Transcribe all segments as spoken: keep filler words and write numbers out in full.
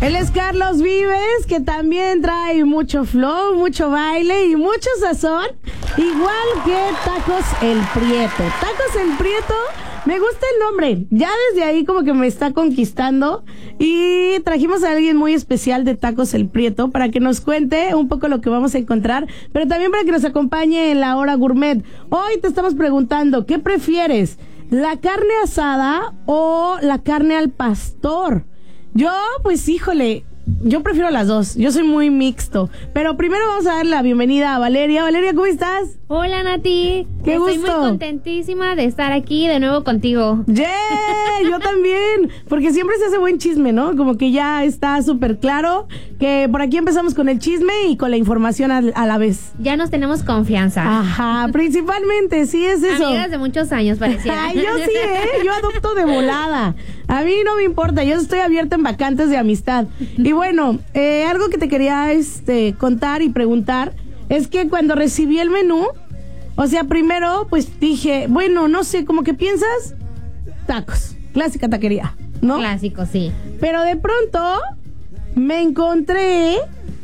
Él es Carlos Vives, que también trae mucho flow, mucho baile y mucho sazón, igual que Tacos El Prieto. Tacos El Prieto, me gusta el nombre, ya desde ahí como que me está conquistando, y trajimos a alguien muy especial de Tacos El Prieto para que nos cuente un poco lo que vamos a encontrar, pero también para que nos acompañe en la hora gourmet. Hoy te estamos preguntando, ¿qué prefieres? ¿La carne asada o la carne al pastor? Yo, pues híjole, yo prefiero las dos. Yo soy muy mixto. Pero primero vamos a dar la bienvenida a Valeria. Valeria, ¿cómo estás? Hola, Nati. Qué Estoy gusto. muy contentísima de estar aquí de nuevo contigo. ¡Yeah! Yo también. Porque siempre se hace buen chisme, ¿no? Como que ya está súper claro que por aquí empezamos con el chisme y con la información a, a la vez. Ya nos tenemos confianza. Ajá, principalmente, sí es eso. Amigas de muchos años, parecía. Ay, yo sí, ¿eh? Yo adopto de volada. A mí no me importa, yo estoy abierta en vacantes de amistad. Y bueno, eh, algo que te quería este, contar y preguntar es que cuando recibí el menú, o sea, primero pues dije, bueno, no sé, como que piensas tacos, clásica taquería, ¿no? Clásico, sí. Pero de pronto me encontré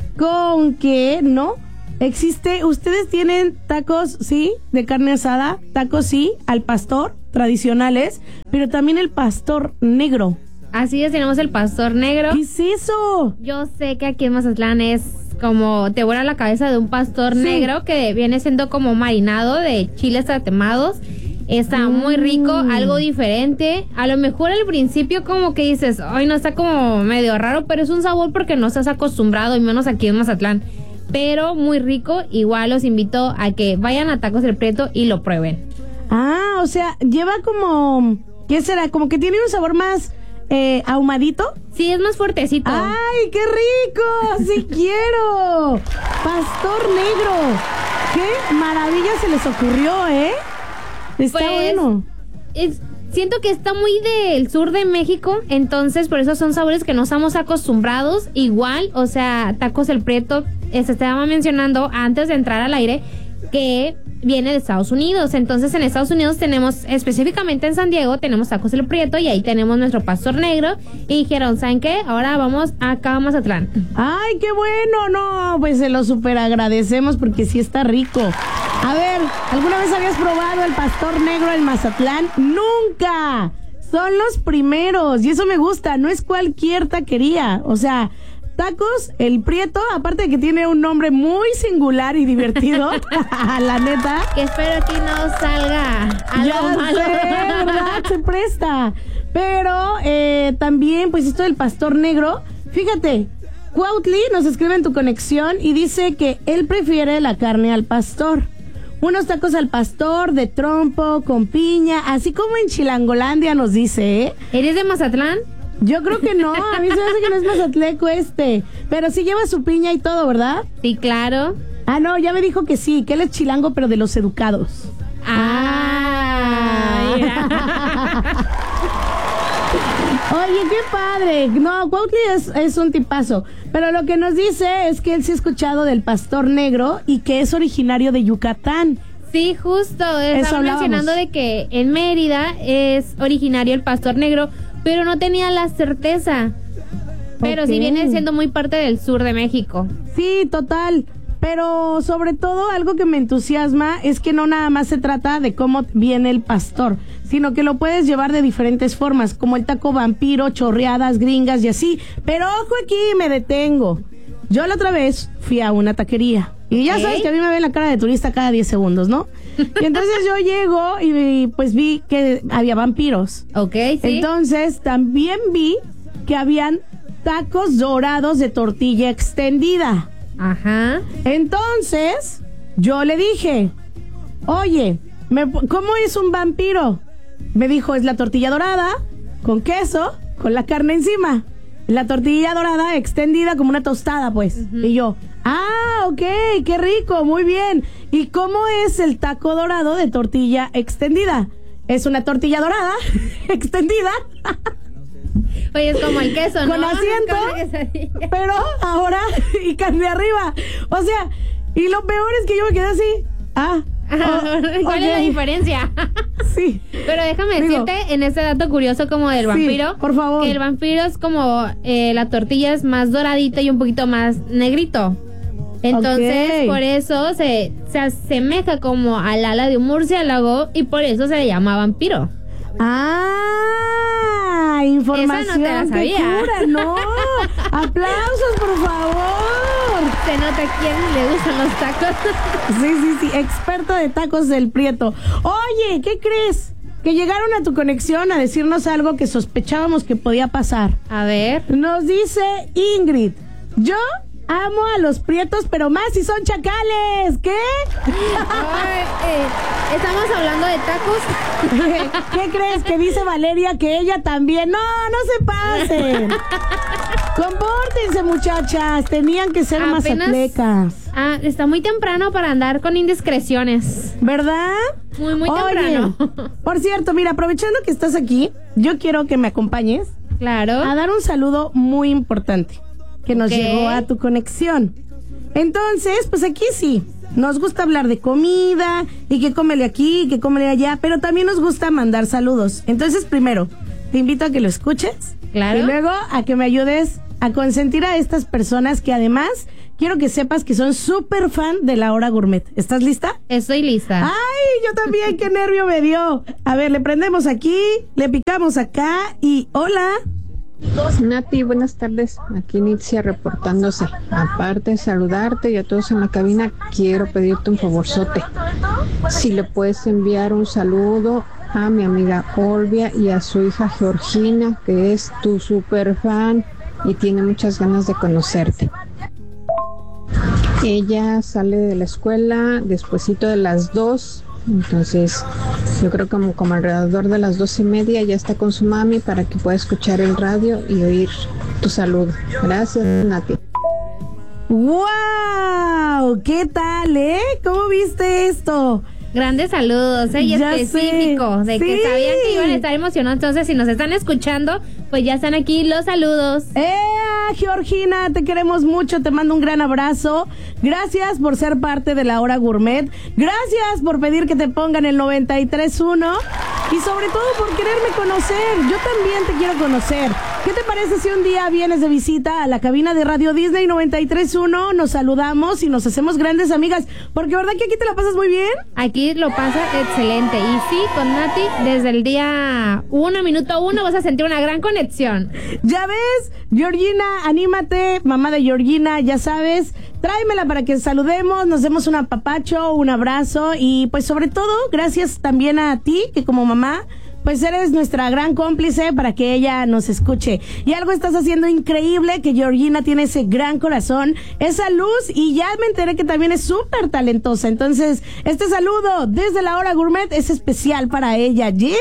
con que, ¿no? Existe, ustedes tienen tacos, sí, de carne asada, tacos, sí, al pastor, tradicionales, pero también el pastor negro. Así es, tenemos el pastor negro. ¿Qué es eso? Yo sé que aquí en Mazatlán es como te vuela la cabeza de un pastor Sí. negro que viene siendo como marinado de chiles tatemados. Está mm. muy rico, algo diferente. A lo mejor al principio como que dices, ay, no, está como medio raro, pero es un sabor porque no estás acostumbrado, y menos aquí en Mazatlán. Pero muy rico. Igual los invito a que vayan a Tacos El Prieto y lo prueben. Ah, o sea, lleva como, ¿qué será? Como que tiene un sabor más eh, ahumadito. Sí, es más fuertecito. ¡Ay, qué rico! ¡Sí quiero! Pastor negro. ¡Qué maravilla se les ocurrió, eh! Está pues, bueno. Es, siento que está muy del sur de México, entonces por eso son sabores que no estamos acostumbrados. Igual, o sea, Tacos El Prieto, eh, se estaba mencionando antes de entrar al aire que viene de Estados Unidos. Entonces en Estados Unidos tenemos, específicamente en San Diego, tenemos Tacos El Prieto y ahí tenemos nuestro pastor negro. Y dijeron, ¿saben qué? Ahora vamos acá a Mazatlán. ¡Ay, qué bueno! No, pues se lo súper agradecemos porque sí está rico. A ver, ¿alguna vez habías probado el pastor negro en Mazatlán? ¡Nunca! Son los primeros y eso me gusta, no es cualquier taquería. O sea, Tacos El Prieto, aparte de que tiene un nombre muy singular y divertido, la neta. Que espero que no salga algo ya malo. sé, ¿verdad? Se presta. Pero eh, también, pues esto del pastor negro, fíjate, Cuautli nos escribe en tu conexión y dice que él prefiere la carne al pastor. Unos tacos al pastor de trompo con piña, así como en Chilangolandia nos dice, ¿eh? ¿Eres de Mazatlán? Yo creo que no, a mí se me hace que no es mazatleco este, pero sí lleva su piña y todo, ¿verdad? Sí, claro. Ah, no, ya me dijo que sí, que él es chilango, pero de los educados. Ah, Oye, qué padre. No, Cuautli es, es un tipazo. Pero lo que nos dice es que él sí ha escuchado del pastor negro y que es originario de Yucatán. Sí, justo. Estaba mencionando de que en Mérida es originario el pastor negro, pero no tenía la certeza. Pero Okay. sí viene siendo muy parte del sur de México. Sí, total. Pero sobre todo algo que me entusiasma es que no nada más se trata de cómo viene el pastor, sino que lo puedes llevar de diferentes formas, como el taco vampiro, chorreadas, gringas y así. Pero ojo, aquí me detengo. Yo la otra vez fui a una taquería y ya ¿Eh? sabes que a mí me ven la cara de turista cada diez segundos, ¿no? Y entonces yo llego y pues vi que había vampiros. Ok, sí. Entonces también vi que habían tacos dorados de tortilla extendida. Ajá. Entonces, yo le dije, oye, ¿me, ¿cómo es un vampiro? Me dijo, es la tortilla dorada, con queso, con la carne encima. La tortilla dorada extendida como una tostada, pues. Uh-huh. Y yo, ah, ok, qué rico, muy bien. ¿Y cómo es el taco dorado de tortilla extendida? Es una tortilla dorada extendida. Oye, es como el queso, ¿no? Con asiento, pero ahora y carne arriba. O sea, y lo peor es que yo me quedé así. Ah, ¿Cuál okay. es la diferencia? Sí. Pero déjame Digo, decirte en este dato curioso como del vampiro. Sí, por favor. Que el vampiro es como eh, la tortilla es más doradita y un poquito más negrito. Entonces, Okay. por eso se, se asemeja como al ala de un murciélago y por eso se le llama vampiro. Ah, información. Esa no te la sabía. que cura, no. Aplausos, por favor. Se nota quién le gustan los tacos. Sí, sí, sí, experto de tacos del Prieto. Oye, ¿qué crees? Que llegaron a tu conexión a decirnos algo que sospechábamos que podía pasar. A ver. Nos dice Ingrid, yo amo a los prietos, pero más si son chacales. ¿Qué? Ay, eh, estamos hablando de tacos. ¿Qué crees? Que dice Valeria que ella también. No, no se pasen. Compórtense, muchachas. Tenían que ser Apenas- mazatlecas. Ah, está muy temprano para andar con indiscreciones. ¿Verdad? Muy, muy Oye, temprano. por cierto, mira, aprovechando que estás aquí, yo quiero que me acompañes Claro. a dar un saludo muy importante que nos Ok. llegó a tu conexión. Entonces, pues aquí sí, nos gusta hablar de comida y que cómele aquí, que cómele allá, pero también nos gusta mandar saludos. Entonces, primero, te invito a que lo escuches. Claro. Y luego a que me ayudes a consentir a estas personas que además quiero que sepas que son súper fan de La Hora Gourmet. ¿Estás lista? Estoy lista. ¡Ay, yo también! ¡Qué nervio me dio! A ver, le prendemos aquí, le picamos acá y ¡hola! Nati, buenas tardes. Aquí Nitzia reportándose. Aparte de saludarte y a todos en la cabina, quiero pedirte un favorzote. Si le puedes enviar un saludo a mi amiga Olvia y a su hija Georgina, que es tu super fan y tiene muchas ganas de conocerte. Ella sale de la escuela despuesito de las dos, entonces yo creo como, como alrededor de las dos y media ya está con su mami para que pueda escuchar el radio y oír tu saludo. Gracias, Nati. ¡Wow! ¿Qué tal, eh? ¿Cómo viste esto? Grandes saludos, ¿eh? Y Ya específicos, sé. de que Sí. sabían que iban a estar emocionados. Entonces, si nos están escuchando, pues ya están aquí los saludos. ¡Eh, Georgina! Te queremos mucho, te mando un gran abrazo. Gracias por ser parte de La Hora Gourmet. Gracias por pedir que te pongan el noventa y tres punto uno. Y sobre todo por quererme conocer. Yo también te quiero conocer. ¿Qué te parece si un día vienes de visita a la cabina de Radio Disney noventa y tres punto uno? Nos saludamos y nos hacemos grandes amigas. Porque ¿verdad que aquí te la pasas muy bien? Aquí lo pasa excelente. Y sí, con Nati, desde el día uno, minuto uno, vas a sentir una gran conexión. Ya ves, Georgina, anímate, mamá de Georgina, ya sabes, tráemela para que saludemos, nos demos un apapacho, un abrazo y pues sobre todo, gracias también a ti, que como mamá, pues eres nuestra gran cómplice para que ella nos escuche. Y algo estás haciendo increíble, que Georgina tiene ese gran corazón, esa luz, y ya me enteré que también es súper talentosa. Entonces, este saludo desde La Hora Gourmet es especial para ella. ¡Yeah!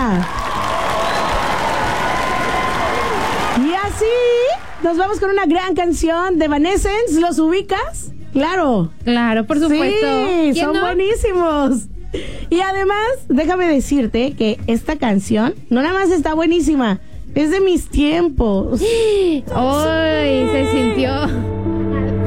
Y así nos vamos con una gran canción de Evanescence. ¿Los ubicas? Claro. Claro, por supuesto. Sí, ¿Quién son no? buenísimos. Y además, déjame decirte que esta canción no nada más está buenísima, es de mis tiempos. ¡Ay! Se sintió.